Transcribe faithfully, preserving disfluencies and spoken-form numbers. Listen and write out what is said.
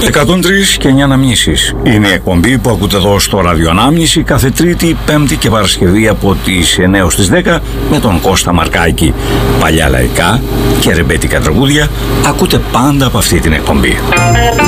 εκατόν τρία και εννιά Αναμνήσεις. Είναι η εκπομπή που ακούτε εδώ στο Ραδιοανάμνηση κάθε Τρίτη, Πέμπτη και Παρασκευή από τις εννιά ως τις δέκα με τον Κώστα Μαρκάκη. Παλιά λαϊκά και ρεμπέτικα τραγούδια ακούτε πάντα από αυτή την εκπομπή.